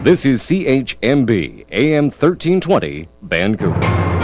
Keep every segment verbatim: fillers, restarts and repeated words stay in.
This is C H M B A M thirteen twenty Vancouver。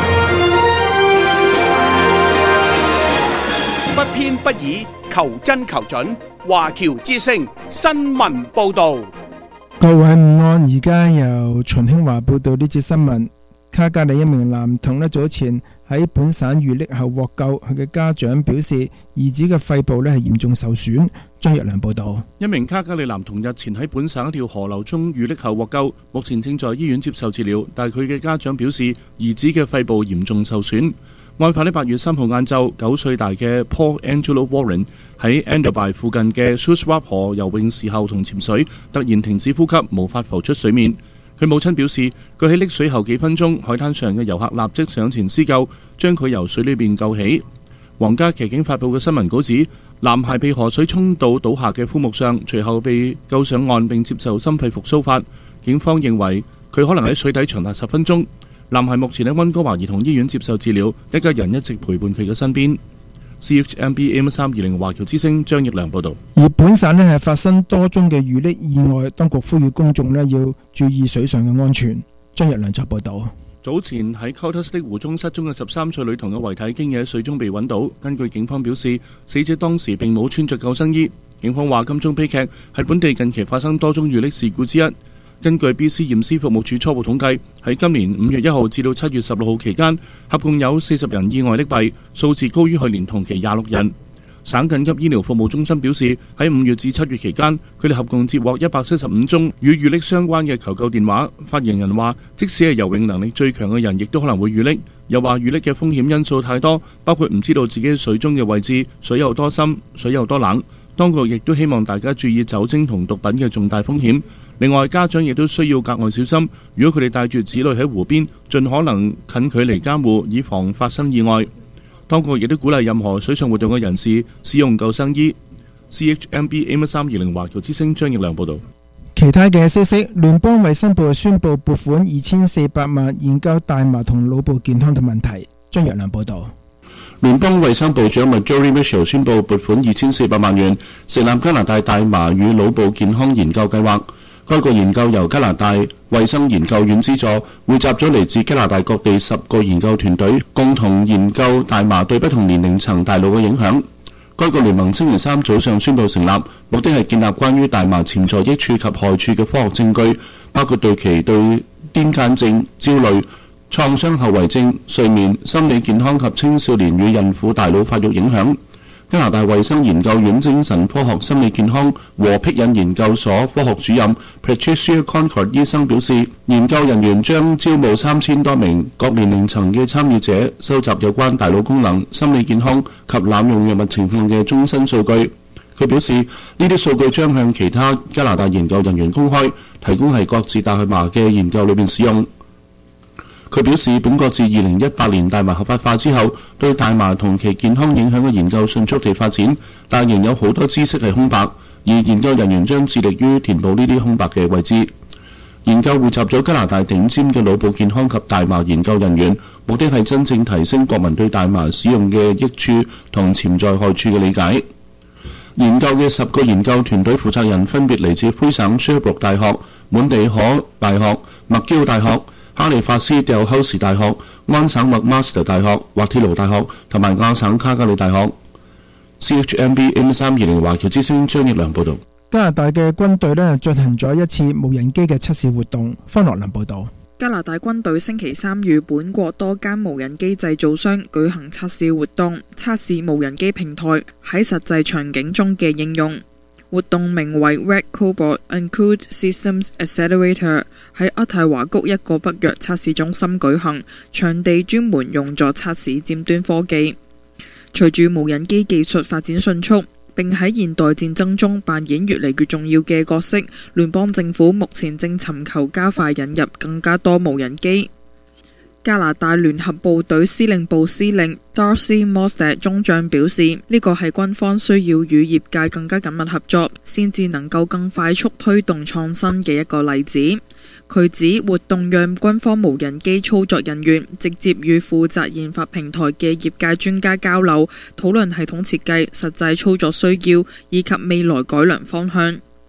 不偏不倚，求真求準。華僑之聲新聞報導。 各位午安，而家由秦興華報道呢節新聞。卡加利一名男童呢早前喺本省遇溺後獲救，佢嘅家長表示兒子嘅肺部呢係嚴重受損。張日良報道。 一名卡加利男童日前喺本省一條河流中遇溺後獲救，目前正在醫院接受治療，但佢嘅家長表示兒子嘅肺部嚴重受損。案發喺八月三號晏晝，九歲大嘅 Paul Angelo Warren 喺 Enderby 附近嘅 Shuswap 河游泳時候同潛水，突然停止呼吸，無法浮出水面。佢母親表示，佢喺溺水後幾分鐘，海灘上嘅遊客立即上前施救，將佢由水裏邊救起。皇家騎警發布嘅新聞稿指，男孩被河水沖到倒下嘅枯木上，隨後被救上岸並接受心肺復甦法。警方認為佢可能喺水底長達十分鐘。男孩目前喺溫哥華兒童醫院接受治療，一家人一直陪伴佢嘅身邊。C H M B A M 三二零華僑之聲張益良報道。 而本省呢係發生多宗嘅遇溺意外，當局呼籲公眾呢要注意水上嘅安全。張益良作報道。 早前喺 Cultus Lake 湖中失蹤嘅十三歲女童嘅遺體經已喺水中被揾到。根據警方表示，死者當時並冇穿着救生衣。警方話，今宗悲劇係本地近期發生多宗遇溺事故之一。根據 B C 驗屍服務處初步統計，喺今年五月一號至到七月十六號期間，合共有四十人意外溺斃，數字高於去年同期廿六人。省緊急醫療服務中心表示，喺五月至七月期間，佢哋合共接獲一百七十五宗與遇溺相關嘅求救電話。發言人話，即使係游泳能力最強嘅人，亦都可能會遇溺。又話遇溺嘅風險因素太多，包括唔知道自己水中嘅位置、水有多深、水有多冷。當局亦都希望大家注意酒精同毒品嘅重大風險。另外，家長亦都需要格外小心，如果佢哋帶住子女喺湖邊，盡可能近距離監護，以防發生意外。當局亦都鼓勵任何水上活動嘅人士使用救生衣。C H M B A M 三二零華僑之聲張益良報導。 其他嘅消息，聯邦衛生部宣布撥款二千四百萬研究大麻同腦部健康嘅問題。張益良報導。 聯邦衛生部長 Marjorie Mitchell 宣布撥款二千四百萬元，成立加拿大大麻與腦部健康研究計劃。該個研究由加拿大衛生研究院資助，匯集咗嚟自加拿大各地十個研究團隊，共同研究大麻對不同年齡層大腦嘅影響。該個聯盟星期三早上宣布成立，目的係建立關於大麻潛在益處及害處嘅科學證據，包括對其對癲癇症、焦慮、創傷後遺症、睡眠、心理健康及青少年與孕婦大腦發育影響。加拿大衛生研究院精神科學心理健康和僻隱研究所科學主任 Patricia Concord 醫生表示，研究人員將招募三千多名各年齡層嘅參與者，收集有關大腦功能、心理健康及濫用藥物情況嘅終身數據。佢表示，呢啲數據將向其他加拿大研究人員公開，提供係各自大麻嘅研究裏面使用。佢表示，本國自二零一八年大麻合法化之後，對大麻同其健康影響嘅研究迅速地發展，但仍有好多知識係空白，而研究人員將致力於填補呢啲空白嘅位置。研究匯集咗加拿大頂尖嘅腦部健康及大麻研究人員，目的係真正提升國民對大麻使用嘅益處同潛在害處嘅理解。研究嘅十個研究團隊負責人分別嚟自魁省 Sherbrooke 大學、滿地可大學、麥基奧大學、哈利法斯掉休士大學、安省麥馬斯特大學、滑鐵盧大學同埋亞省卡加里大學。C H M B A M 三二零華僑之聲張益良報導。 加拿大嘅軍隊呢進行咗一次無人機嘅測試活動。方樂林報導。 加拿大軍隊星期三與本國多間無人機製造商舉行測試活動，測試無人機平台喺實際場景中嘅應用。活動名為 Red Cobalt Uncrewed Systems Accelerator， 喺渥太華谷一個北約測試中心舉行，場地專門用作測試尖端科技。隨住無人機技術發展迅速，並喺現代戰爭中扮演越嚟越重要嘅角色，聯邦政府目前正尋求加快引入更加多無人機。加拿大聯合部隊司令部司令 Darcy Mostert 中將表示，呢個係軍方需要與業界更加緊密合作，先至能夠更快速推動創新嘅一個例子。佢指活動讓軍方無人機操作人員直接與負責研發平台嘅業界專家交流，討論系統設計、實際操作需要以及未來改良方向。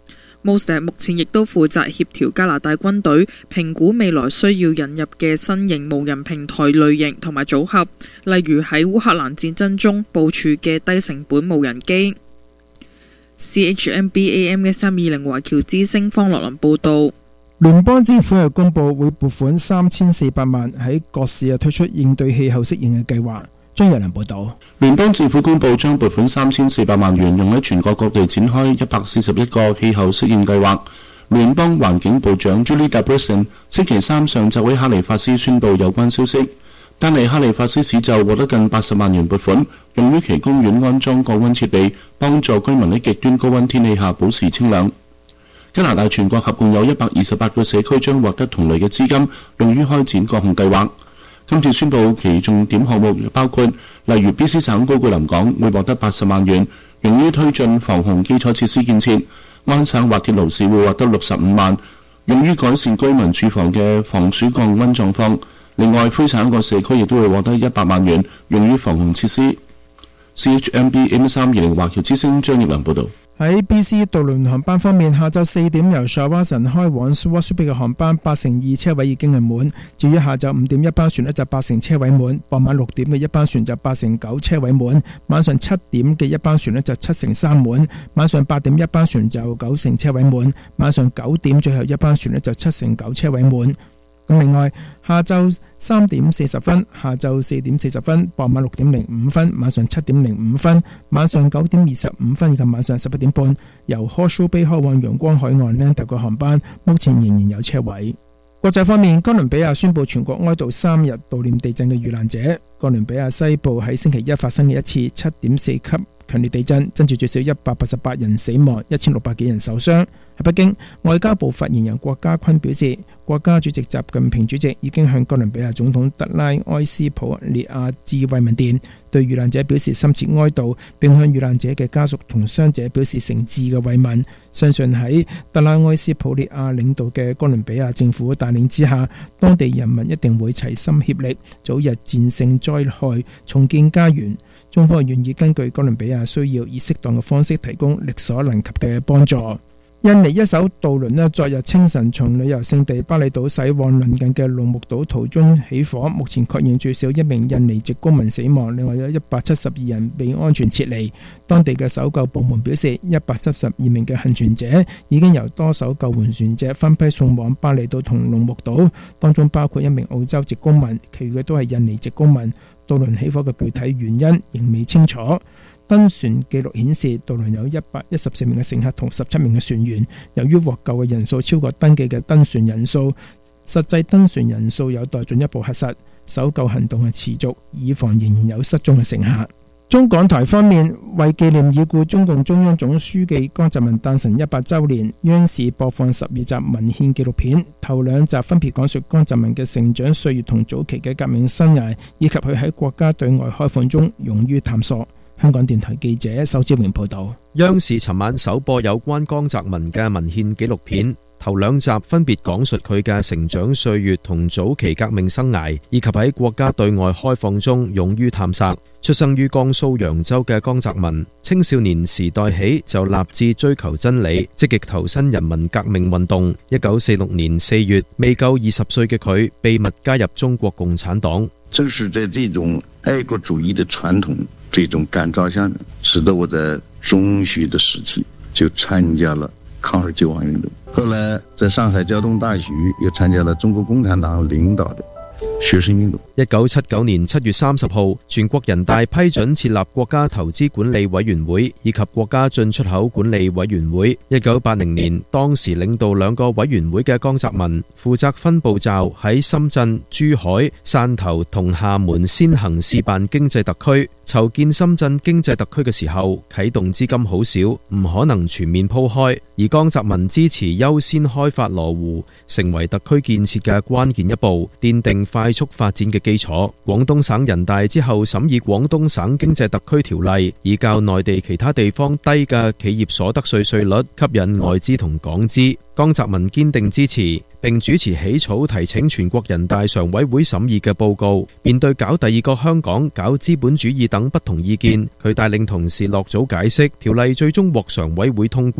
穆石目前亦都負責協調加拿大軍隊評估未來需要引入嘅新型無人平台類型同埋組合，例如喺烏克蘭戰爭中部署嘅低成本無人機。C H M B A M 一三二零華僑之聲方樂林報導。 聯邦政府又公布會撥款三千四百萬喺各市啊推出應對氣候適應嘅計劃。張日良報導。 聯邦政府公布將撥款三千四百萬元用喺全國各地展開一百四十一個氣候適應計劃。聯邦環境部長 Julie Dabberson 星期三上晝喺哈利法斯宣布有關消息。單係哈利法斯市就獲得近八十萬元撥款，用於其公園安裝降溫設備，幫助居民喺極端高溫天氣下保持清涼。加拿大全國合共有一百二十八個社區將獲得同類嘅資金，用於開展各項計劃。今次宣布其重點項目包括，例如 B C 省高句林港會獲得八十萬元，用於推進防洪基礎設施建設；安省滑鐵盧市會獲得六十五萬，用於改善居民住房嘅防暑降溫狀況。另外，灰省一個社區亦都會獲得一百萬元，用於防洪設施。C H M B A 三二零華僑之聲張業良報導。 喺 B C 渡輪航班方面，下晝四點由 Shawson 開往 Swansea 嘅航班八成二車位已經係滿。至於下晝五點一班船呢就八成車位滿，傍晚六點嘅一班船就八成九車位滿，晚上七點嘅一班船呢就七成三滿，晚上八點一班船就九成車位滿，晚上九點最後一班船呢就七成九車位滿。咁另外，下晝三點四十分、下晝四點四十分、傍晚六點零五分、晚上七點零五分、晚上九點二十五分以及晚上十一點半，由 Horseshoe Bay 開往陽光海岸呢特個航班，目前仍然有車位。國際方面，哥倫比亞宣布全國哀悼三日悼念地震嘅遇難者。哥倫比亞西部喺星期一發生嘅一次七點四級強烈地震，增至最少一百八十八人死亡，一千六百幾人受傷。喺北京，外交部發言人郭家坤表示，國家主席習近平主席已經向哥倫比亞總統德拉埃斯普列亞致慰問電，對遇難者表示深切哀悼，並向遇難者嘅家屬同傷者表示誠摯嘅慰問。相信喺德拉埃斯普列亞領導嘅哥倫比亞政府帶領之下，當地人民一定會齊心協力，早日戰勝災害，重建家園。中方願意根據哥倫比亞需要，以適當嘅方式提供力所能及嘅幫助。印尼一艘渡輪呢，昨日清晨從旅遊勝地巴厘島駛往鄰近嘅龍目島途中起火，目前確認最少一名印尼籍公民死亡，另外有一百七十二人被安全撤離。當地嘅搜救部門表示，一百七十二名嘅幸存者已經由多艘救援船隻分批送往巴厘島同龍目島，當中包括一名澳洲籍公民，其餘嘅都係印尼籍公民。渡輪起火嘅具體原因仍未清楚。登船記錄顯示，渡輪有一百一十四名嘅乘客同十七名嘅船員。由於獲救嘅人數超過登記嘅登船人數，實際登船人數有待進一步核實。搜救行動係持續，以防仍然有失蹤嘅乘客。中港台方面，為紀念已故中共中央總書記江澤民誕辰一百週年，央視播放十二集文獻紀錄片，頭兩集分別講述江澤民嘅成長歲月同早期嘅革命生涯，以及佢喺國家對外開放中勇於探索。香港電台記者仇志榮報道。 央視尋晚首播有關江澤民嘅文獻紀錄片，頭兩集分別講述佢嘅成長歲月同早期革命生涯，以及喺國家對外開放中勇於探索。出生於江蘇揚州嘅江澤民，青少年時代起就立志追求真理，積極投身人民革命運動。一九四六年四月，未夠二十歲嘅佢秘密加入中國共產黨。 正是在這種愛國主義的傳統這種感召下面，使得我在中學的時期就參加了抗日救亡運動。後來在上海交通大學又參加了中國共產黨領導的學生運動。 一九七九年七月三十號，全國人大批准設立國家投資管理委員會以及國家進出口管理委員會。一九八零年，當時領導兩個委員會嘅江澤民負責分步驟喺深圳、珠海、汕頭同廈門先行試辦經濟特區。籌建深圳經濟特區嘅時候，啟動資金好少，唔可能全面鋪開。而江澤民支持優先開發羅湖，成為特區建設嘅關鍵一步，奠定快速發展嘅基礎。廣東省人大之後審議廣東省經濟特區條例，以較內地其他地方低嘅企業所得稅稅率，吸引外資同港資。江澤民堅定支持，並主持起草提請全國人大常委會審議嘅報告。面對搞第二個香港、搞資本主義等不同意見，佢帶領同事落組解釋，條例最終獲常委會通過。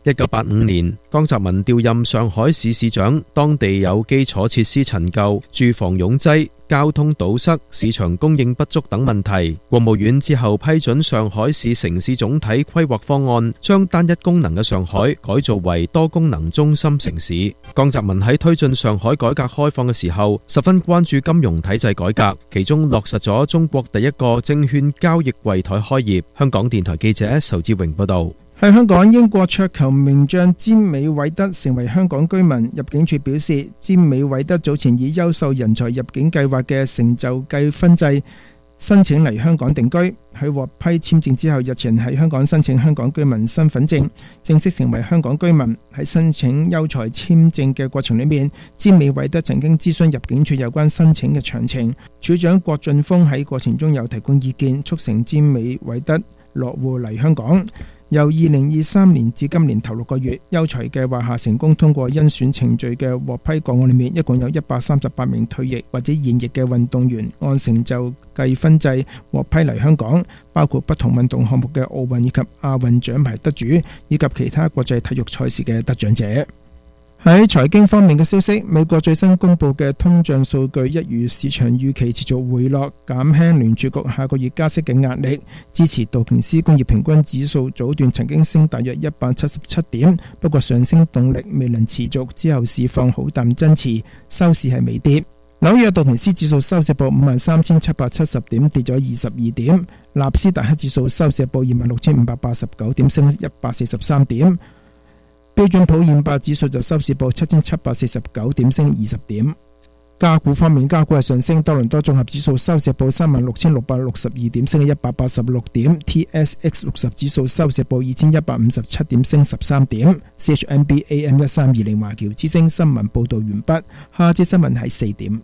一九八五年，江澤民調任上海市市長，當地有基礎設施陳舊、住房擁擠、交通堵塞、市場供應不足等問題。國務院之後批准上海市城市總體規劃方案，將單一功能嘅上海改造為多功能中心城市。江澤民喺推進上海改革開放嘅時候，十分關注金融體制改革，其中落實咗中國第一個證券交易櫃台開業。香港電台記者仇志榮報道。 喺香港，英國桌球名將詹美偉德成為香港居民。入境處表示，詹美偉德早前以優秀人才入境計劃嘅成就計分制申請嚟香港定居。喺獲批簽證之後，日前喺香港申請香港居民身份證，正式成為香港居民。喺申請優才簽證嘅過程裏面，詹美偉德曾經諮詢入境處有關申請嘅詳情。處長郭俊峰喺過程中有提供意見，促成詹美偉德落戶嚟香港。由二零二三年至今年頭六個月，優才計劃下成功通過甄選程序嘅獲批個案裏面，一共有一百三十八名退役或者現役嘅運動員按成就計分制獲批嚟香港，包括不同運動項目嘅奧運以及亞運獎牌得主，以及其他國際體育賽事嘅得獎者。喺財經方面嘅消息，美國最新公布嘅通脹數據一如市場預期持續回落，減輕聯儲局下個月加息嘅壓力，支持道瓊斯工業平均指數早段曾經升大約一百七十七點，不過上升動力未能持續，之後市況好淡爭持，收市係微跌。紐約道瓊斯指數收市報五萬三千七百七十點，跌咗二十二點；納斯達克指數收市報二萬六千五百八十九點，升一百四十三點。標準普爾五百指數就收市報七千七百四十九點，升二十點。加股方面，加股係上升，多倫多綜合指數收市報三萬六千六百六十二點，升一百八十六點。T S X 六十指數收市報二千一百五十七點，升十三點。C H M B A M 一三二零華僑之聲新聞報道完畢，下節新聞係四點。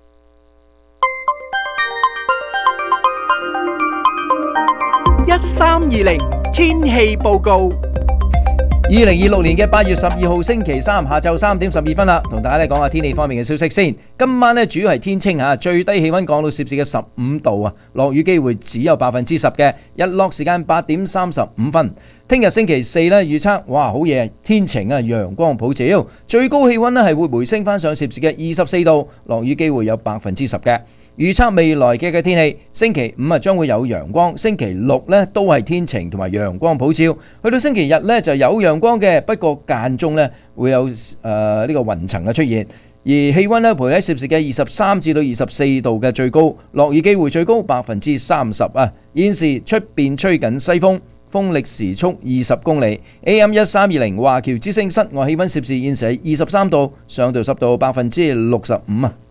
一三二零天氣報告。 二零二六年嘅八月十二號星期三下晝三點十二分啦，同大家咧講下天氣方面嘅消息先。今晚咧主要係天清吓，最低氣溫降到攝氏嘅十五度啊，落雨機會只有百分之十嘅，日落時間八點三十五分。聽日星期四咧預測，哇好夜，天晴啊，陽光普照，最高氣溫咧係會回升翻上攝氏嘅二十四度，落雨機會有百分之十嘅。預測未來嘅嘅天氣，星期五啊將會有陽光，星期六呢都係天晴同埋陽光普照，去到星期日呢就有陽光嘅，不過間中呢會有誒呢個雲層嘅出現，而氣溫呢徘喺攝氏嘅二十三至到二十四度嘅最高，落雨機會最高百分之三十啊。現時出邊吹緊西風，風力時速二十公里。A M 一三二零華僑之聲室外氣溫攝氏現時係二十三度，相對濕度百分之六十五啊。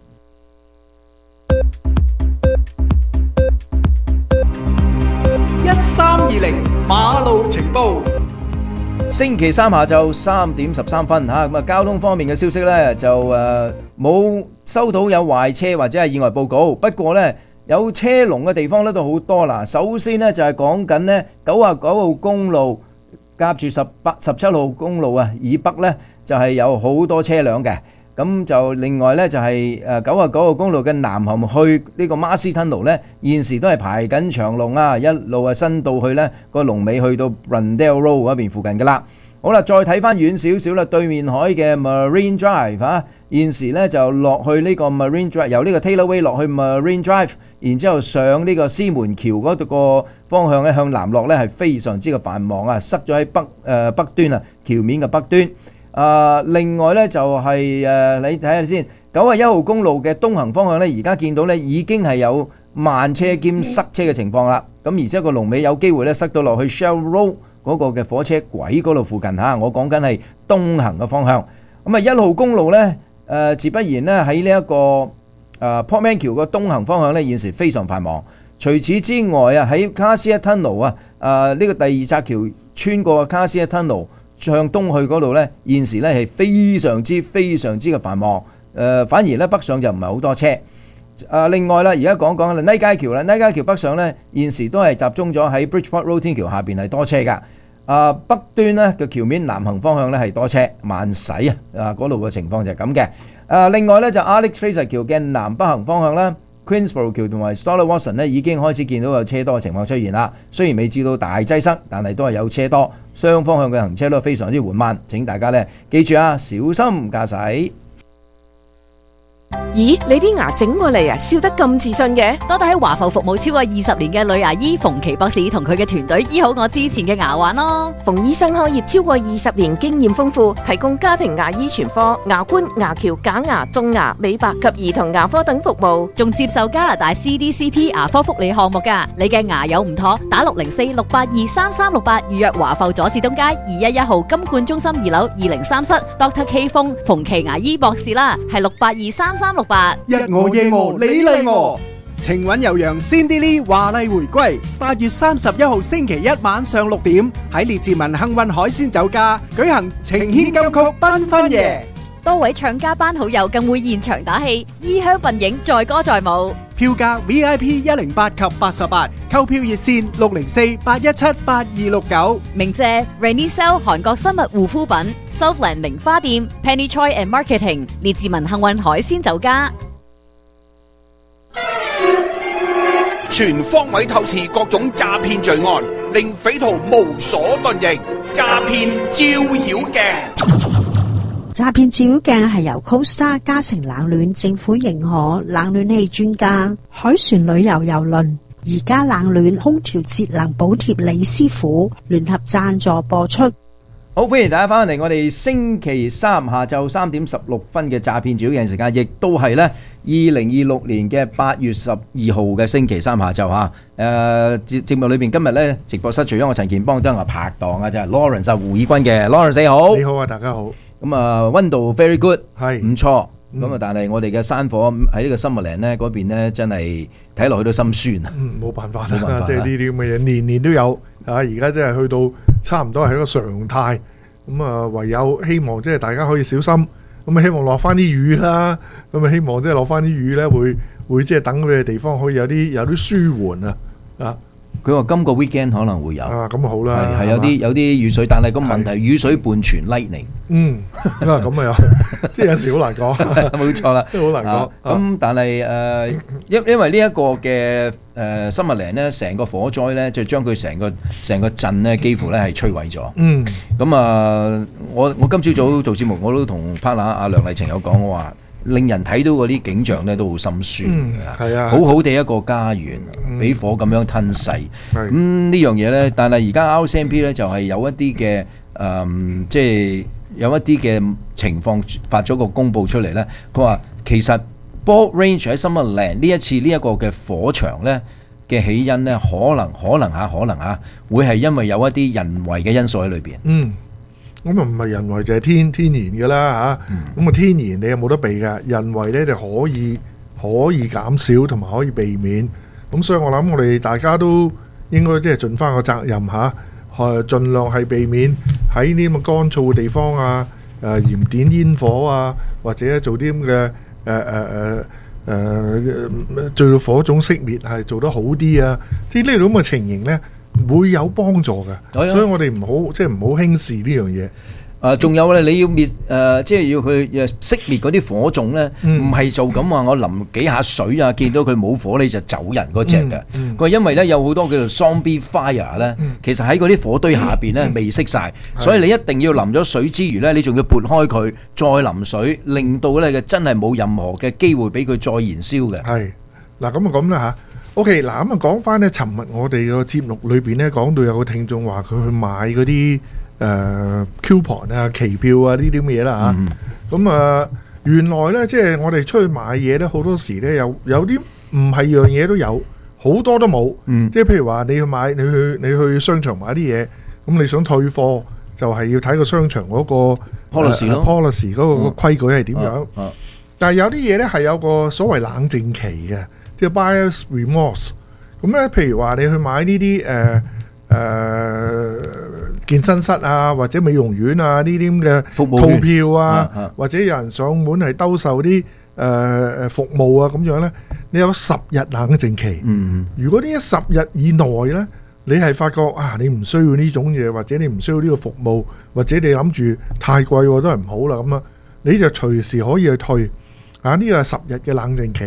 一三二零馬路情報。 星期三下晝三點十三分吓，咁啊交通方面嘅消息呢，就誒冇、呃、收到有壞車或者係意外報告，不過呢，有車龍嘅地方呢都好多啦。首先呢，就係講緊呢九十九號公路夾住十八十七號公路啊以北呢，就係、是、有好多車輛嘅。咁就另外呢，就係誒九十九號公路嘅南行去呢個馬斯吞路呢，現時都係排緊長龍啊，一路啊伸到去呢個龍尾去到 Brundale Road 嗰邊附近噶啦。好啦，再睇翻遠少少啦，對面海嘅 Marine Drive 啊，現時呢就落去呢個 Marine Drive， 由呢個 Taylor Way 落去 Marine Drive， 然之後上呢個獅門橋嗰度個方向咧向南落呢係非常之嘅繁忙啊，塞咗喺北誒、呃、北端啊橋面嘅北端。啊、呃，另外呢，就係、是、誒、呃，你睇下先，九十一號公路嘅東行方向呢，而家見到呢已經係有慢車兼塞車嘅情況啦。咁而且個龍尾有機會呢塞到落去 Shell Road 嗰個嘅火車軌嗰度附近嚇。我講緊係東行嘅方向。咁啊，一號公路呢，誒、呃，自不然呢喺呢一個誒、呃、Portman 橋嘅東行方向呢，現時非常繁忙。除此之外啊，喺 Cassia Tunnel 啊，誒呢個第二窄橋穿過 Cassia Tunnel。向東去嗰度呢，現時呢係非常之非常之嘅繁忙。誒、呃，反而呢北上就唔係好多車。誒、呃，另外啦，而家講講啦，尼街橋啦，尼街橋北上呢，現時都係集中咗喺 Bridgeport Road 天橋下邊係多車㗎。啊、呃，北端呢嘅橋面南行方向呢係多車慢駛啊。啊，嗰度嘅情況就係咁嘅。誒、呃，另外呢，就 Alex Fraser 橋嘅南北行方向啦， Queensborough 橋同埋 Stella Watson 咧已經開始見到有車多嘅情況出現啦。雖然未至到大擠塞，但係都係有車多，雙方向嘅行車都非常之緩慢。請大家咧記住啊，小心駕駛。 咦，你啲牙整過嚟啊，笑得咁自信嘅？ 多得喺華埠服務超過二十年嘅女牙醫馮琪博士同佢嘅團隊醫好我之前嘅牙患咯。 馮醫生開業超過二十年，經驗豐富，提供家庭牙醫全科、牙冠、牙橋、假牙、種牙、美白及兒童牙科等服務， 仲接受加拿大 C D C P 牙科福利項目㗎。你嘅牙有唔妥，打六零四六八二三三六八預約華埠佐治東街二一一號金冠中心二樓二零三室 Doctor K 風馮琪牙醫博士啦，係六八二三三六八。 日我夜我你嚟我，情韻悠揚 Cindy Lee 華麗回歸，八月三十一號星期一晚上六點喺列治文幸運海鮮酒家舉行情牽金曲繽紛夜， 多位唱家班好友更會現場打氣，衣香鬢影載歌載舞。 票價 V I P 一零八及八十八，購票熱線六零四八一七八二六九。 鳴謝 Renisel 韓國生物護膚品、Southland 名花店、Penny Choi and Marketing、列治文幸運海鮮酒家。 全方位透視各種詐騙罪案，令匪徒無所遁形。詐騙照妖鏡。 詐騙照妖鏡係由 Costa 嘉誠冷暖政府認可冷暖氣專家海船旅遊郵輪而家冷暖空調節能補貼李師傅聯合贊助播出。 好，歡迎大家翻嚟我哋星期三下晝三點十六分嘅詐騙照妖鏡時間，亦都係咧二零二六年嘅八月十二號嘅星期三下晝嚇。誒節節目裏邊今日咧直播室除咗我陳健邦，都有我拍檔啊，就係 Lawrence 胡以軍嘅 Lawrence 你好。 你好啊，大家好。 咁啊，溫度 very good， 係唔錯。咁啊，但係我哋嘅山火喺呢個 Summerland 咧嗰邊咧，真係睇落去都心酸啊。 嗯，冇辦法啦，即係呢啲咁嘅嘢，年年都有啊。而家真係去到差唔多係一個常態。咁啊，唯有希望即係大家可以小心。咁啊，希望落翻啲雨啦。咁啊，希望即係落翻啲雨咧，會會即係等佢哋地方可以有啲有啲舒緩啊。啊！ 佢話今個 weekend 可能會有啊，咁好啦， 係有啲有啲雨水，但係個問題雨水伴傳 lightning。 嗯，啊咁啊有，即係有時好難講。 冇錯啦， 即係好難講。 咁但係誒，因因為呢一個嘅誒 Summerland 咧，成個火災咧，就將佢成個成個鎮咧，幾乎咧係摧毀咗。嗯。咁啊，我我今朝早做節目，我都同 partner 阿梁麗晴有講，我話。令人睇到嗰啲景象咧都好心酸嘅，係啊，好好地一個家園俾火咁樣吞噬，咁呢樣嘢咧，但係而家 R C M P 咧就係有一啲嘅誒，即係有一啲嘅情況發咗個公佈出嚟咧，佢話其實 Bolt Range 喺 Summerland 呢一次呢一個嘅火場咧嘅起因咧，可能可能嚇可能嚇會係因為有一啲人為嘅因素喺裏邊。嗯。 咁啊唔係人為就係天天然嘅啦嚇，咁啊天然你又冇得避㗎，人為咧就可以可以減少同埋可以避免，咁所以我諗我哋大家都應該即係盡翻個責任嚇，係盡量係避免喺呢咁嘅乾燥嘅地方啊，誒燃點煙火啊，或者做啲咁嘅誒誒誒誒最到火種熄滅係做得好啲啊，即係呢種咁嘅情形咧。會有幫助嘅，所以我哋唔好即係唔好輕視呢樣嘢。 誒，仲有咧，你要滅誒，即係要去熄滅嗰啲火種咧，唔係做咁話，我淋幾下水啊，見到佢冇火你就走人嗰隻嘅。佢話因為咧有好多叫做 zombie fire 咧，其實喺嗰啲火堆下邊咧未熄晒，所以你一定要淋咗水之餘咧，你仲要撥開佢，再淋水，令到咧嘅真係冇任何嘅機會俾佢再燃燒嘅。 係嗱，咁啊咁啦嚇。OK，嗱咁啊講翻咧，尋日我哋個節目裏邊咧講到有個聽眾話佢去買嗰啲誒 coupon 啊、期票啊呢啲咁嘅嘢啦嚇。咁啊原來咧即係我哋出去買嘢咧，好多時咧有有啲唔係樣嘢都有，好多都冇。即係譬如話你去買，你去你去商場買啲嘢，咁你想退貨，就係要睇個商場嗰個 policy 咯 ，policy 嗰個個規矩係點樣。但係有啲嘢咧係有個所謂冷靜期嘅。即係 buyer's remorse，咁咧，譬如話你去買呢啲誒誒健身室啊，或者美容院啊呢啲咁嘅服務套票啊，或者有人上門係兜售啲誒誒服務啊咁樣咧，你有十日冷靜期。嗯，如果呢一十日以內咧，你係發覺啊，你唔需要呢種嘢，或者你唔需要呢個服務，或者你諗住太貴喎都係唔好啦咁啊，你就隨時可以去退啊。呢個係十日嘅冷靜期。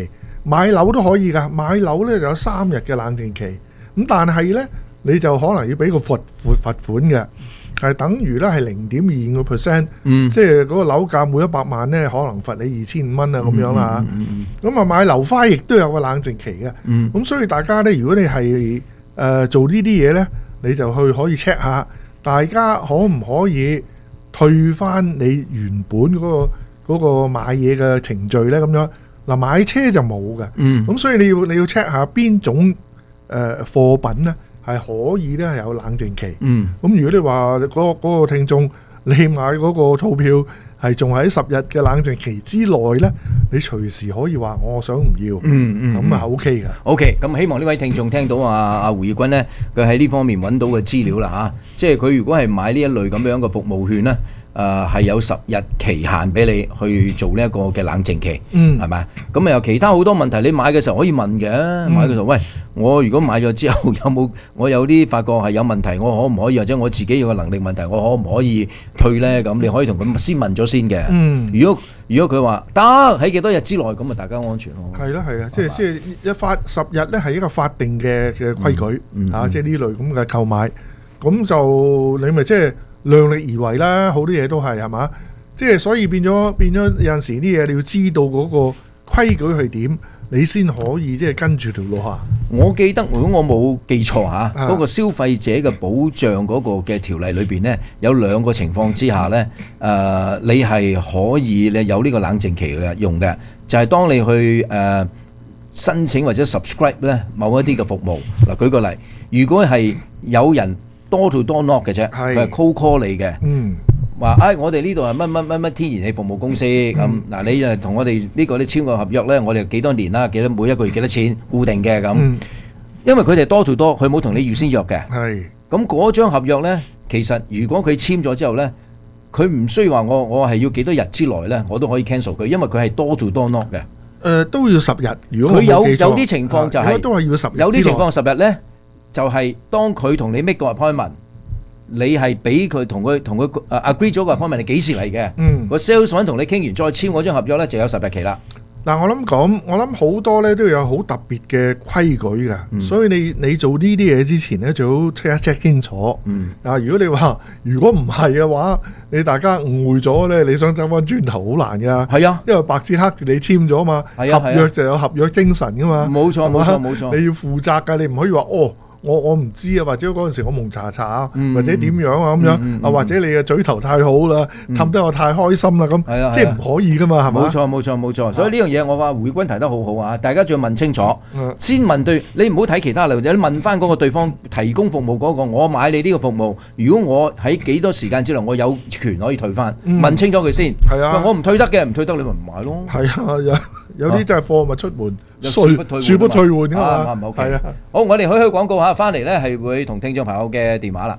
買樓都可以㗎，買樓呢就有三日嘅冷靜期，咁但係呢，你就可能要俾個罰罰罰款嘅，係等於呢係零點二五個 percent，即係嗰個樓價每一百萬呢，可能罰你二千五蚊啊咁樣啦。咁啊買樓花亦都有個冷靜期嘅，咁、嗯、所以大家呢，如果你係誒、呃、做呢啲嘢呢，你就去可以 check 下，大家可唔可以退翻你原本嗰、嗰個嗰、嗰個買嘢嘅程序呢？咁樣。嗱，買車就冇嘅，咁、嗯、所以你要你要 check 下邊種誒、呃、貨品咧係可以咧係有冷靜期。咁、嗯、如果你話嗰、嗰個嗰個聽眾你買嗰個套票係仲喺十日嘅冷靜期之內咧，你隨時可以話我想唔要，咁、嗯、啊、嗯、OK 嘅。 OK， 咁希望呢位聽眾聽到啊啊胡耀君咧，佢喺呢方面揾到嘅資料啦嚇，即係佢如果係買呢一類咁樣嘅服務券咧。誒、呃、係有十日期限俾你去做呢一個嘅冷靜期，嗯，係咪？咁啊有其他好多問題，你買嘅時候可以問嘅、嗯。買嘅時候，喂，我如果買咗之後有冇我有啲發覺係有問題，我可唔可以或者我自己有個能力問題，我可唔可以退呢？咁你可以同佢先問咗先嘅。嗯，如果如果佢話得喺幾多日之內，咁啊大家安全咯。係啦係啦，即係即係一法十日咧係一個法定嘅嘅規矩嚇、嗯嗯啊，即係呢類咁嘅購買，咁就你咪即係。量力而為啦，好多嘢都係係嘛，即係所以變咗變咗有陣時啲嘢你要知道嗰個規矩係點，你先可以即係跟住條路行。我記得如果我冇記錯嚇，嗰、嗰個消費者嘅保障嗰個嘅條例裏邊呢，有兩個情況之下呢，誒、呃、你係可以咧有呢個冷靜期嘅用嘅，就係、係、當你去誒、呃、申請或者 subscribe 咧某一啲嘅服務。嗱，舉個例，如果係有人多到多 knock 嘅啫，佢係 call call 你嘅，話、嗯、唉、哎，我哋呢度係乜乜乜乜天然氣服務公司咁，嗱、嗯、你誒同我哋呢個啲簽個合約咧，我哋幾多年啦，幾多每一個月幾多錢固定嘅咁、嗯，因為佢哋多到多，佢冇同你預先約嘅，咁嗰張合約咧，其實如果佢簽咗之後咧，佢唔需要話我我係要幾多日之內咧，我都可以 cancel 佢，因為佢係多到多 knock 嘅，誒、呃、都要十日，如果佢有有啲情況就係、是、都係要十日，有啲情況十日咧。就係、是、當佢同你 make 個 appointment，你係俾佢同佢同佢 agree 咗個 appointment，你幾時嚟嘅？嗯，個 salesman 同你傾完再簽嗰張合約咧，就有十日期啦。嗱，我諗講，我諗好多咧都有好特別嘅規矩㗎、嗯，所以你你做呢啲嘢之前咧，最好 check 一 check 清楚。嗯，啊，如果你話如果唔係嘅話，你大家誤會咗咧，你想走翻轉頭好難㗎。係啊，因為白紙黑字你簽咗嘛，合約就有合約精神㗎嘛。冇錯，冇錯，冇錯，你要負責㗎，你唔可以話哦。我我唔知啊，或者嗰陣時我蒙查查啊、嗯，或者點樣啊咁樣啊、嗯嗯，或者你嘅嘴頭太好啦，氹、嗯、得我太開心啦咁，即係唔可以噶嘛，係嘛？冇錯冇錯冇錯，所以呢樣嘢我話胡君提得好好啊，大家仲要問清楚，嗯、先問對，你唔好睇其他例，或者你問翻嗰個對方提供服務嗰、嗰個，我買你呢個服務，如果我喺幾多時間之內我有權可以退翻、嗯，問清楚佢先。係啊，我唔退得嘅，唔退得你咪唔買咯。係啊，有有啲真係貨物出門。恕不退恕不退換㗎嘛，係啊，好，我哋去去廣告下，翻嚟咧係會同聽眾朋友嘅電話啦。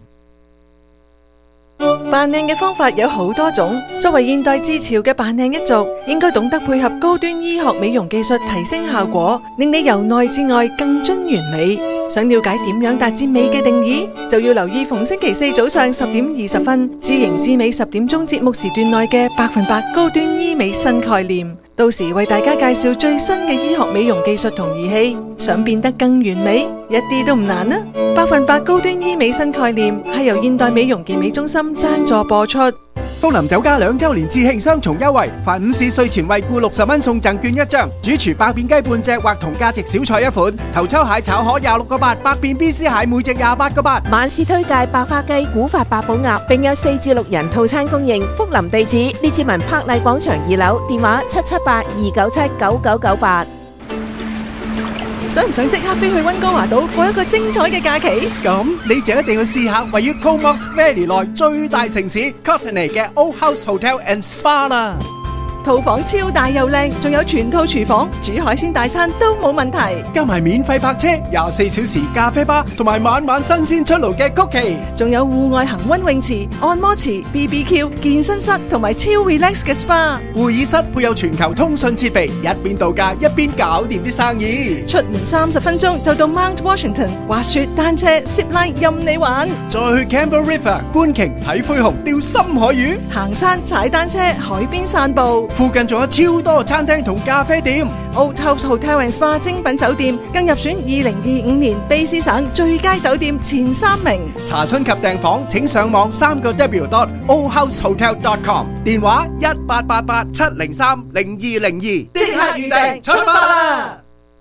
扮靚嘅方法有好多種，作為現代自潮嘅扮靚一族，應該懂得配合高端醫學美容技術提升效果，令你由內至外更臻完美。想了解點樣達至美嘅定義，就要留意逢星期四早上十點二十分，知型知美十點鐘節目時段內嘅百分百高端醫美新概念。到時為大家介紹最新嘅醫學美容技術同儀器，想變得更完美，一啲都唔難啊！百分百高端醫美新概念係由現代美容健美中心贊助播出。 福林酒家兩周年致慶雙重優惠，凡午市稅前惠顧六十蚊送贈券一張，主廚百變雞半隻或同價值小菜一款，頭抽蟹炒河廿六個八，百變 B C 蟹每隻廿八個八。 晚市推介白花雞、古法八寶鴨，並有四至六人套餐供應。福林地址：列治文柏麗廣場二樓，電話七七八二九七九九九八。 想唔想即刻飛去溫哥華島過一個精彩嘅假期？ 咁你就一定要試下位於 Comox Valley 內最大城市 Courtenay 嘅 Old House Hotel and Spa 啦。 套房超大又靚，仲有全套廚房，煮海鮮大餐都冇問題。 加埋免費泊車、廿四小時咖啡吧，同埋晚晚新鮮出爐嘅曲奇， 仲有戶外恒溫泳池、按摩池、B B Q、健身室同埋超 relax 嘅 S P A。 會議室配有全球通訊設備，一邊度假一邊搞掂啲生意。 出門三十分鐘就到 Mount Washington， 滑雪、單車、zip line 任你玩。 再去 Campbell River 觀鯨睇灰熊、釣深海魚， 行山、踩單車、海邊散步。 附近仲有超多餐廳同咖啡店。 Old House Hotel and Spa 精品酒店更入選二零二五年卑詩省最佳酒店前三名。 查詢及訂房請上網三個 W dot old house hotel dot com， 電話一八八八七零三零二零二，即刻預訂出發啦！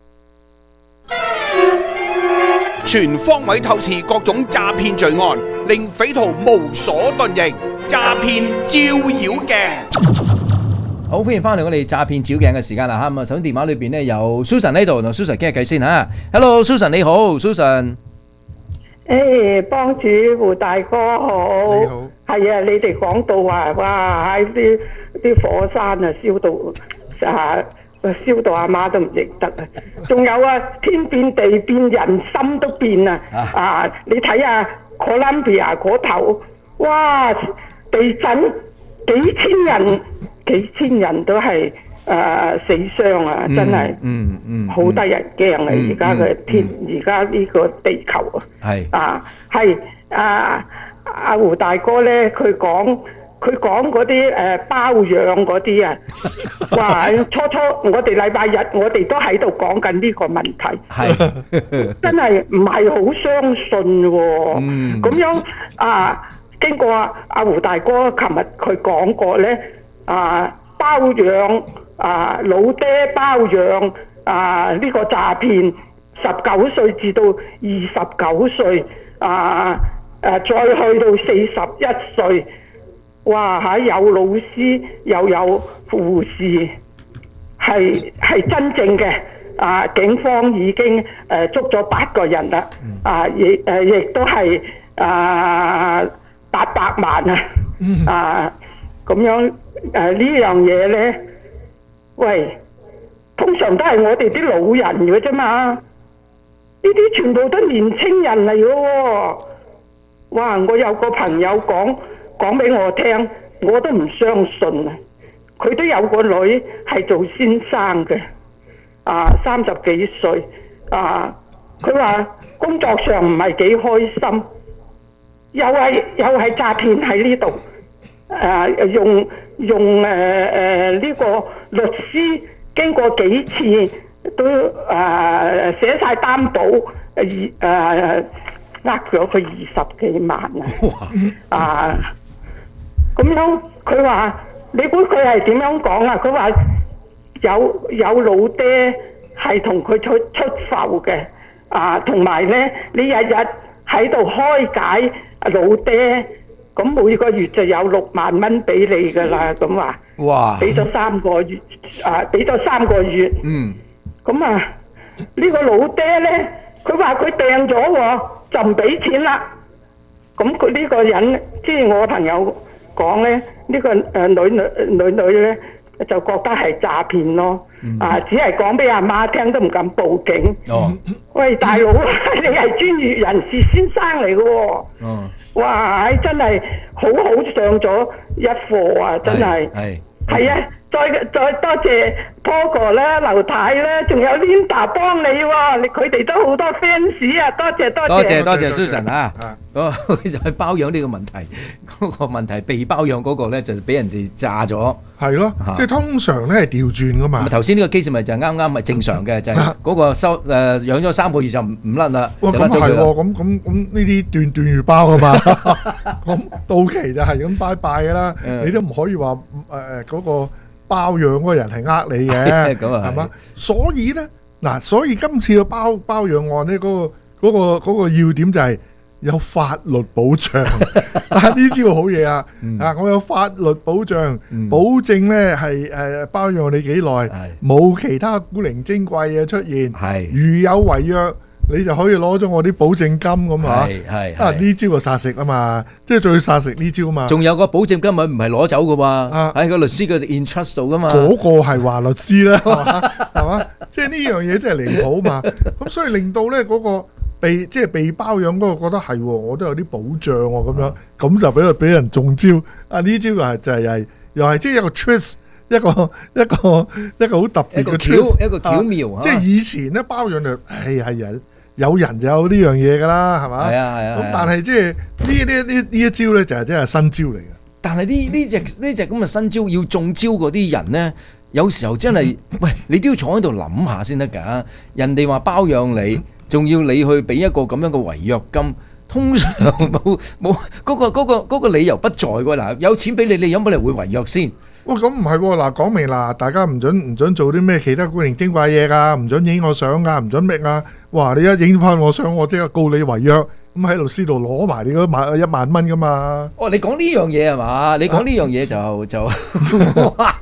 全方位透視各種詐騙罪案，令匪徒無所遁形。詐騙照妖鏡。 好，歡迎翻嚟我哋詐騙照鏡嘅時間啦嚇。咁啊，首先電話裏邊咧有 Susan 喺度，同 Susan 傾下偈先嚇。Hello Susan 你好 ，Susan。 誒，幫主胡大哥好。你好。係啊，你哋講到話，哇！喺啲啲火山啊，燒到啊〜燒到阿媽都唔認得啊！仲有啊，天變地變，人心都變啊！啊，你睇下 Colombia 嗰頭，哇！地震幾千人，幾千人都係誒死傷啊！真係，嗯嗯，好得人驚啊！而家嘅天，而家呢個地球啊，係啊，係啊，阿胡大哥咧，佢講。佢講嗰啲誒包養嗰啲啊，哇！初初我哋禮拜日我哋都喺度講緊呢個問題，係真係唔係好相信喎。咁樣啊，經過阿胡大哥琴日佢講過咧，啊包養啊老爹包養啊呢個詐騙，十九歲至到二十九歲啊誒，再去到四十一歲。哇嚇！有老師又有護士，係係真正嘅啊！警方已經誒、呃、捉咗八個人啦，啊亦誒亦都係啊八百萬啊！啊咁樣誒、啊、呢樣嘢咧，喂，通常都係我哋啲老人嘅啫嘛，呢啲全部都年青人嚟嘅喎。哇！我有個朋友講。講俾我聽，我都唔相信啊！佢都有個女係做先生嘅，啊三十幾歲，啊佢話工作上唔係幾開心，又係又係詐騙喺呢度，誒用用誒誒呢個律師經過幾次都誒寫晒擔保，誒誒呃咗佢二十幾萬啊！啊！咁樣佢話：你估佢係點樣講啊？佢話有有老爹係同佢出出埠嘅，啊，同埋咧你日日喺度開解老爹，咁每個月就有六萬蚊俾你噶啦，咁話。哇！俾咗三個月，啊，俾咗三個月。嗯。咁啊，呢個老爹咧，佢話佢訂咗喎，就唔俾錢啦。咁佢呢個人，即係我朋友。講咧呢、呢個誒、呃、女女女女咧就覺得係詐騙咯，嗯、啊只係講俾阿媽聽都唔敢報警。哦，喂大佬，你係專業人士先生嚟嘅喎。哦，哇！真係好好上咗一課啊！真係係係啊！再再多謝 Paul 哥啦、劉太啦，仲有 Linda 幫你喎，你佢哋都好多 fans 啊！多謝多謝多謝多謝 Susan 啊！嗰個就係包養呢個問題，嗰個問題被包養嗰個咧就俾人哋炸咗。 係咯，即係通常咧係調轉噶嘛。 頭先呢個 case 咪就係啱啱咪正常嘅，就係嗰個收誒養咗三個月就唔唔甩啦。 哇，咁係喎，咁咁咁呢啲斷斷續包噶嘛。咁到期就係咁拜拜噶啦，你都唔可以話誒誒嗰個包養嗰個人係呃你嘅，係嘛？所以咧嗱，所以今次嘅包包養案咧，嗰個嗰個嗰個要點就係有法律保障。啊，呢招好嘢啊！啊，我有法律保障，保證咧係誒包養你幾耐，冇其他古靈精怪嘢出現。係如有違約，你就可以攞咗我啲保證金咁啊！係係啊，呢招就殺食啊嘛，即係最殺食呢招嘛。 仲有個保證金咪唔係攞走噶嘛？喺個律師嘅 interest 度噶嘛。 嗰個係話律師啦，係嘛？即係呢樣嘢真係離譜嘛。咁所以令到咧嗰個被即係被包養嗰個覺得係，我都有啲保障喎咁樣，咁就俾佢俾人中招。啊，呢招又係就係又係又係即係一個 twist。一個一個一個好特別嘅巧一個巧妙， 即係以前咧包養就係係人有人就有呢樣嘢噶啦，係嘛？係啊係啊。咁但係即係呢呢呢呢一招咧就係真係新招嚟嘅。 但係呢呢隻呢隻咁嘅新招要中招嗰啲人呢，有時候真係喂，你都要坐喺度諗下先得㗎。人哋話包養你，仲要你去俾一個咁樣嘅違約金，通常冇冇嗰個嗰個嗰個理由不在㗎。嗱，有錢俾你，你有冇理由會違約先？ 哇，咁唔係喎，嗱講明嗱，大家唔準唔準做啲咩其他古靈精怪嘢㗎，唔準影我相㗎，唔準搣啊！哇，你一影翻我相，我即刻告你違約，咁喺律師度攞埋你嗰萬一萬蚊㗎嘛。 哦，你講呢樣嘢係嘛？你講呢樣嘢就就哇！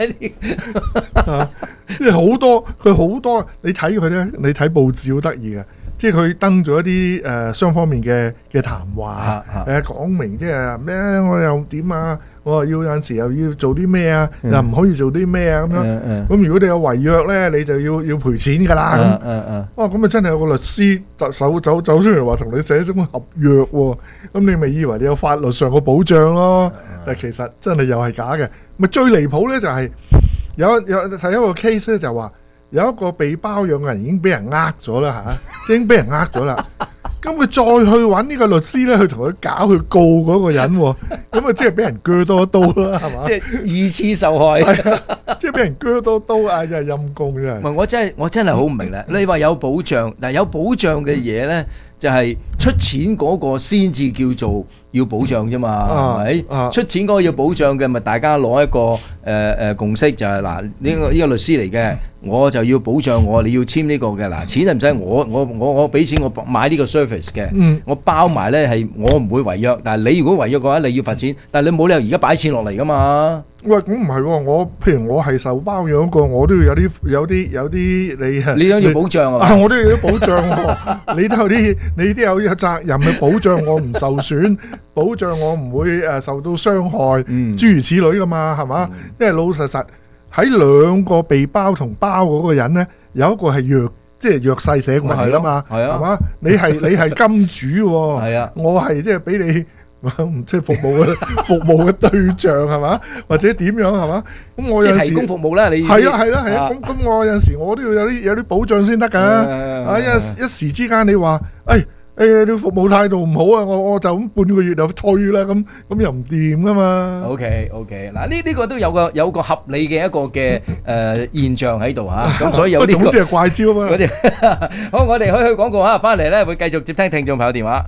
即係好多佢好多，你睇佢咧，你睇報紙好得意嘅。即係佢登咗一啲誒雙方面嘅嘅談話，誒講明即係咩？我又點啊？我話要有陣時又要做啲咩啊？又唔可以做啲咩啊？咁樣咁如果你有違約咧，你就要要賠錢㗎啦。咁哇咁啊真係有個律師走走走出嚟話同你寫咗個合約喎。咁你咪以為你有法律上嘅保障咯？但其實真係又係假嘅。咪最離譜咧就係有有睇一個 case 咧就話。有一個被包養嘅人已經俾人呃咗啦嚇，已經俾人呃咗啦。咁佢再去揾呢個律師咧，去同佢搞去告嗰個人喎。咁啊，即係俾人鋸多刀啦，係嘛？ 即係二次受害， 即係俾人鋸多刀啊！真係陰公真係。 唔係我真係我真係好唔明啦。你話有保障，但係有保障嘅嘢咧，就係出錢嗰個先至叫做要保障啫嘛，係咪？出錢嗰個要保障嘅，咪大家攞一個誒誒共識，就係嗱呢個呢個律師嚟嘅。我就要保障我，你要簽呢個嘅嗱，錢就唔使我我我我俾錢我買呢個 service 嘅，嗯、我包埋咧係我唔會違約，但係你如果違約嘅話，你要罰錢，但係你冇理由而家擺錢落嚟噶嘛。 喂，咁唔係喎，我譬如我係受包養個，我都要有啲有啲有啲你你都要保障啊？ 我都要有啲保障喎，你都有啲你都有有責任去保障我唔受損，保障我唔會誒受到傷害，嗯、諸如此類噶嘛，係嘛？嗯、因為老實實。喺兩個被包同包嗰個人咧，有一個係弱，即係弱勢社群嚟啊嘛，係嘛？你係你係金主喎，係啊，我係即係俾你唔即係服務嘅服務嘅對象係嘛？或者點樣係嘛？咁我有時提供服務啦，你係啊係啦係啊，咁咁我有陣時我都要有啲有啲保障先得㗎。啊一一時之間你話誒。誒，你服務態度唔好啊！我我就咁半個月就退啦，咁咁又唔掂噶嘛。 OK OK，嗱呢呢個都有個有個合理嘅一個嘅誒現象喺度嚇，咁所以有呢個好似係怪招啊嘛。 好，我哋去去廣告嚇，翻嚟咧會繼續接聽聽眾朋友電話。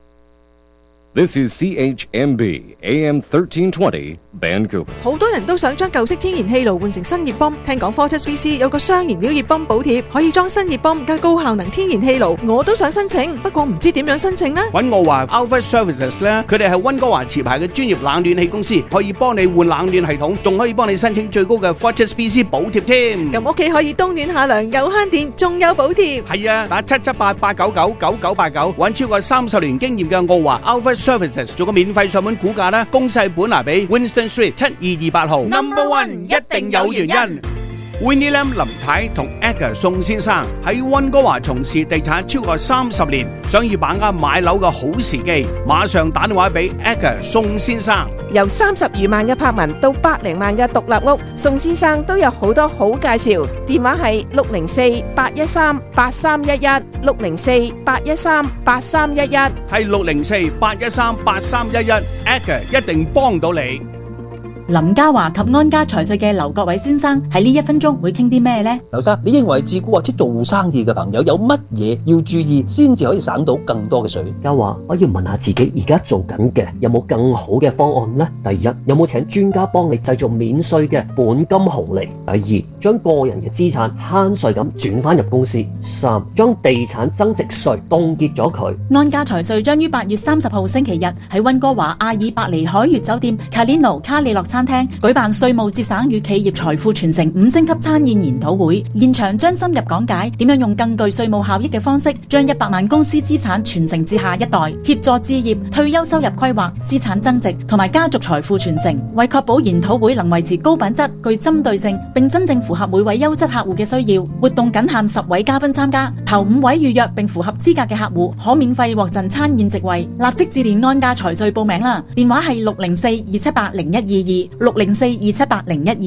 This is C H M B A M thirteen twenty Vancouver。 好多人都想將舊式天然氣爐換成新熱泵，聽講 Fortis B C 有個雙燃料熱泵補貼，可以裝新熱泵加高效能天然氣爐，我都想申請，不過唔知點樣申請呢？ 揾我話 Alpha Services 咧，佢哋係溫哥華持牌嘅專業冷暖氣公司，可以幫你換冷暖系統，仲可以幫你申請最高嘅 Fortis B C 補貼添。 咁屋企可以冬暖夏涼，又慳電，仲有補貼。 係啊，打七七八八九九九九八九，揾超過三十年經驗嘅澳華 Alpha Services 做個免費上門估價啦，公細本拿比 Winston Street 七二二八號 Number One 一定有原因。 Winnie Lam 林太同 Edgar 宋先生喺溫哥華從事地產超過三十年，想要把握買樓嘅好時機，馬上打電話俾 Edgar 宋先生。 由三十餘萬嘅柏文到百零萬嘅獨立屋，宋先生都有好多好介紹。電話係六零四八一三八三一一，六零四八一三八三一一， 係六零四八一三八三一一 ，Edgar 一定幫到你。 林嘉華及安家財稅嘅劉國偉先生喺呢一分鐘會傾啲咩呢？ 劉生，你認為自雇或者做生意嘅朋友有乜嘢要注意，先至可以省到更多嘅稅？嘉華，我要問下自己而家做緊嘅有冇更好嘅方案呢？第一，有冇請專家幫你製造免稅嘅本金紅利？第二，將個人嘅資產慳稅咁轉翻入公司？三，將地產增值稅凍結咗佢。 安家財稅將於八月三十號星期日喺溫哥華阿爾伯尼海悅酒店 Calino 卡里洛餐廳舉辦稅務節省與企業財富傳承五星級餐宴研討會，現場將深入講解點樣用更具稅務效益嘅方式，將一百萬公司資產傳承至下一代，協助置業、退休收入規劃、資產增值同埋家族財富傳承。為確保研討會能維持高品質、具針對性，並真正符合每位優質客戶嘅需要，活動僅限十位嘉賓參加，頭五位預約並符合資格嘅客戶可免費獲贈餐宴席位。立即致電安家財稅報名啦，電話係六零四二七八零一二二六零四二七八零一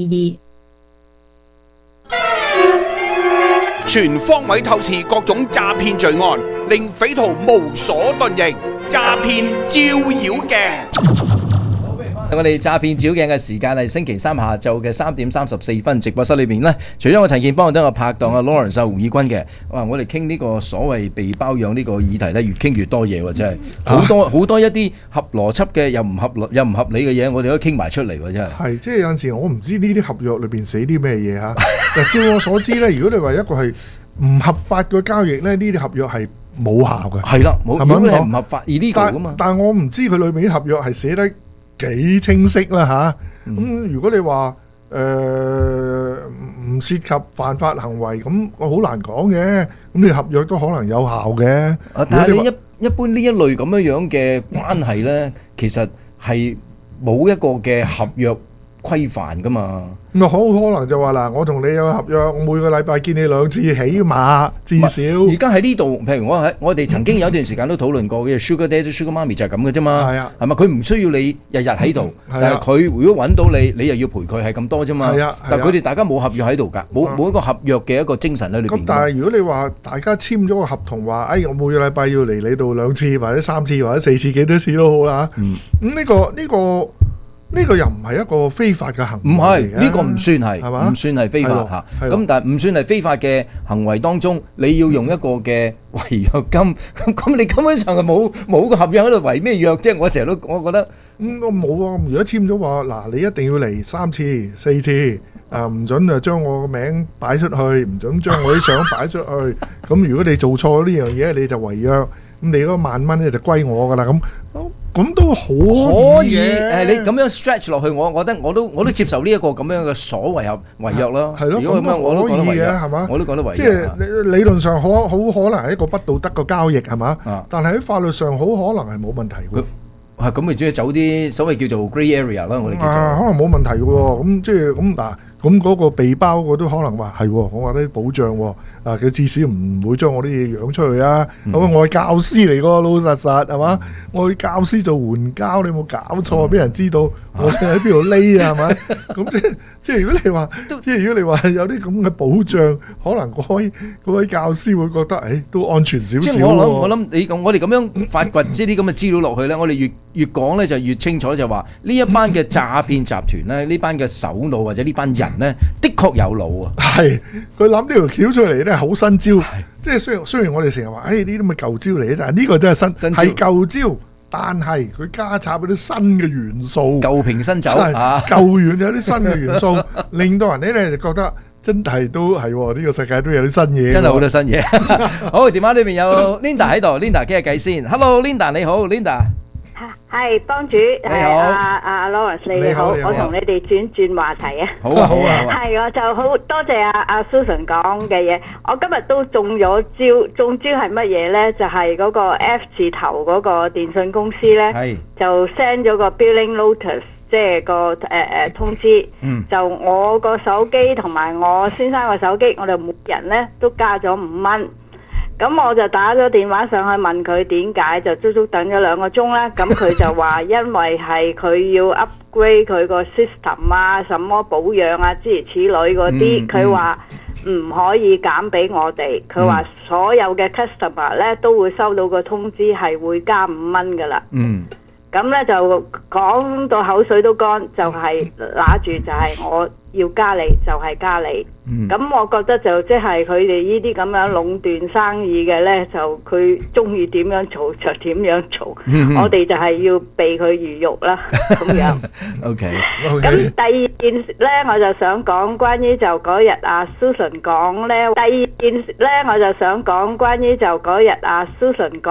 二二，全方位透視各種詐騙罪案，令匪徒無所遁形。詐騙照妖鏡。 好，不如翻嚟我哋詐騙照鏡嘅時間係星期三下晝嘅三點三十四分，直播室裏邊呢，除咗我陳健邦，我都有拍檔阿 Lawrence 胡以軍嘅。哇！我哋傾呢個所謂被包養呢個議題呢，越傾越多嘢喎，真係好多好多一啲合邏輯嘅又唔合又唔合理嘅嘢，我哋都傾埋出嚟喎，真係。係， 即係有陣時我唔知呢啲合約裏邊寫啲咩嘢嚇。照我所知呢，如果你話一個係唔合法嘅交易呢，呢啲合約係冇效嘅。 係啦，冇，如果你係唔合法 illegal 㗎嘛。 但係我唔知佢裏面啲合約係寫得幾清晰啦嚇。咁、嗯、如果你話誒唔涉及犯法行為，咁我好難講嘅。咁你合約都可能有效嘅。 但係你一一般呢一類咁樣樣嘅關係呢，其實係冇一個嘅合約規範噶嘛。 咁啊，好可能就話嗱，我同你有合約，我每個禮拜見你兩次，起碼至少。 而家喺呢度，譬如我喺我哋曾經有一段時間都討論過嘅 Sugar Daddy、Sugar Mommy 就係咁嘅啫嘛。係啊，係咪？佢唔需要你日日喺度，但係佢如果揾到你，你又要陪佢，係咁多啫嘛。係啊，但係佢哋大家冇合約喺度㗎，冇冇一個合約嘅一個精神喺裏邊。咁但係如果你話大家簽咗個合同，話誒我每個禮拜要嚟你度兩次，或者三次，或者四次，幾多次都好啦。嗯。咁呢個呢個。呢個又唔係一個非法嘅行為， 唔係呢個唔算係，係嘛？唔算係非法嚇。咁但係唔算係非法嘅行為當中，你要用一個嘅違約金，咁你根本上係冇冇個合約喺度違咩約啫？我成日都我覺得， 咁我冇啊！如果簽咗話嗱，你一定要嚟三次、四次，啊唔準啊將我個名擺出去，唔準將我啲相擺出去。咁如果你做錯呢樣嘢，你就違約，咁你嗰萬蚊咧就歸我噶啦咁。咁都好可以誒！你咁樣 stretch 落去，我覺得我都我都接受呢一個咁樣嘅所謂合違約咯。係咯，咁樣我都覺得違約係嘛？我都覺得違約。 即係理論上可好可能係一個不道德嘅交易係嘛？但係喺法律上好可能係冇問題嘅。 係咁，咪中意走啲所謂叫做 grey area 啦，我哋叫做。 啊，可能冇問題嘅喎。咁即係咁嗱，咁嗰個被包我都可能話係，我話啲保障喎。啊！佢至少唔會將我啲嘢揚出去啊！咁、嗯、我係教師嚟個，老實實係嘛？嗯、我去教師做援交，你有冇搞錯？俾、嗯、人知道我喺邊度匿啊？係咪？咁即係即係如果你話，即係如果你話有啲咁嘅保障，可能嗰位嗰位教師會覺得，誒、哎、都安全少少。 即係我諗，我諗你咁，我哋咁樣發掘即係啲咁嘅資料落去咧，我哋越越講咧就越清楚，就話呢一班嘅詐騙集團咧，呢班嘅首腦或者呢班人咧，的確有腦啊！ 係佢諗呢條橋出嚟咧。好新招，即係雖然雖然我哋成日話，誒呢啲咁嘅舊招嚟嘅，但係呢個真係新，係舊招，但係佢加插嗰啲新嘅元素， 舊瓶新酒啊，舊元有啲新嘅元素，令到人哋咧就覺得真係都係呢個世界都有啲新嘢， 真係好多新嘢。好，電話裏邊有 Linda 喺度 ，Linda 傾下偈先。Hello Linda 你好 ，Linda。 係幫主，係阿阿 Lawrence 你好，我同你哋轉轉話題啊。 好啊好啊。 係我就好多謝阿阿 Susan 講嘅嘢，我今日都中咗招，中招係乜嘢咧？就係嗰個 F 字頭嗰個電信公司咧，就 send 咗個 billing notice， 即係個誒誒通知。嗯。就我個手機同埋我先生個手機，我哋每人咧都加咗五蚊。咁我就打咗電話上去問佢點解，就足足等咗兩個鐘啦。咁佢就話因為係佢要 upgrade 佢個 system 啊，什麼保養啊，諸如此類嗰啲，佢話唔可以減俾我哋。佢話所有嘅 customer 咧都會收到個通知係會加五蚊噶啦。嗯。咁咧就講到口水都乾，就係拿住就係我要加你，就係加你。咁、嗯、我覺得就即係佢哋呢啲咁樣壟斷生意嘅呢，就佢中意點樣做就點樣做，嗯、我哋就係要避佢魚肉啦，咁樣。 OK。 咁第二件事呢，我就想講關於就嗰日阿 Susan 講呢。第二件事呢，我就想講關於就嗰日阿 Susan 講。